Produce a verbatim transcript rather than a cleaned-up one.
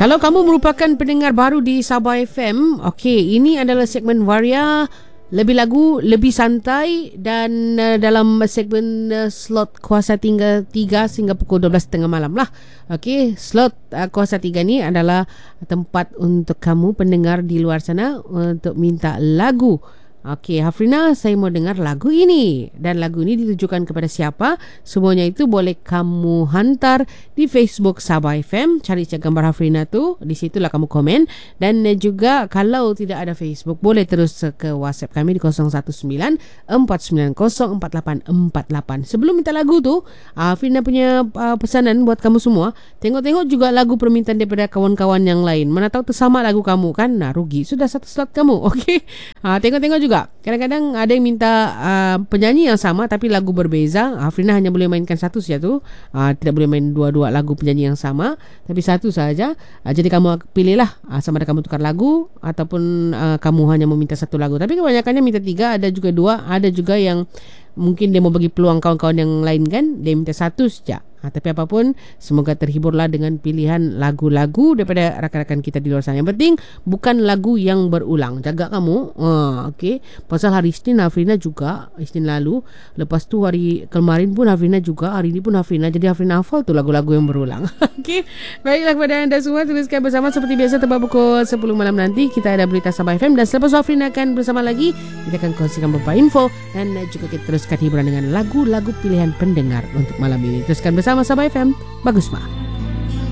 Kalau kamu merupakan pendengar baru di Sabah F M, okey, ini adalah segmen Waria, lebih lagu, lebih santai, dan uh, dalam segmen uh, slot Kuasa tiga, tiga sehingga pukul dua belas tiga puluh malam lah. Okey, slot uh, Kuasa tiga ni adalah tempat untuk kamu pendengar di luar sana untuk minta lagu. Okey, Hafrina, saya mau dengar lagu ini. Dan lagu ini ditujukan kepada siapa? Semuanya itu boleh kamu hantar di Facebook Sabah F M. Cari cek gambar Hafrina tu. Di situlah kamu komen. Dan juga kalau tidak ada Facebook, boleh terus ke WhatsApp kami di kosong satu sembilan empat sembilan kosong empat lapan empat lapan. Sebelum minta lagu tu, Hafrina punya uh, pesanan buat kamu semua. Tengok-tengok juga lagu permintaan daripada kawan-kawan yang lain. Mana tahu tersama lagu kamu kan? Nah, rugi. Sudah satu slot kamu. Okey. Uh, tengok-tengok juga. Kadang-kadang ada yang minta uh, penyanyi yang sama tapi lagu berbeza. Hafrina hanya boleh mainkan satu saja tu. Uh, tidak boleh main dua-dua lagu penyanyi yang sama, tapi satu saja. Uh, jadi kamu pilihlah uh, sama ada kamu tukar lagu ataupun uh, kamu hanya meminta satu lagu. Tapi kebanyakannya minta tiga, ada juga dua, ada juga yang mungkin dia mau bagi peluang kawan-kawan yang lain kan, dia minta satu saja. Ha, tapi apapun, semoga terhiburlah dengan pilihan lagu-lagu daripada rakan-rakan kita di luar sana. Yang penting bukan lagu yang berulang. Jaga kamu. Ha, okey. Pasal hari Isnin Hafrina juga, Isnin lalu, lepas tu hari kemarin pun Hafrina juga, hari ini pun Hafrina. Jadi Hafrina hafal tu lagu-lagu yang berulang. Okey. Baiklah kepada anda semua, teruskan bersama seperti biasa tepat pukul sepuluh malam nanti kita ada berita Sabah F M, dan selepas Hafrina akan bersama lagi. Kita akan kongsikan beberapa info dan juga kita teruskan hiburan dengan lagu-lagu pilihan pendengar untuk malam ini. Teruskan bersama Sabah F M. Bagus, Ma.